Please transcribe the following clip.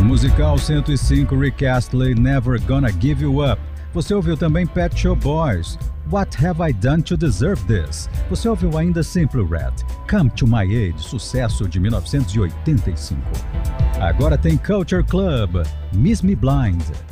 No musical 105, Rick Astley, Never Gonna Give You Up. Você ouviu também Pet Shop Boys, What Have I Done to Deserve This? Você ouviu ainda Simply Red, Come to My Aid, sucesso de 1985. Agora tem Culture Club, Miss Me Blind.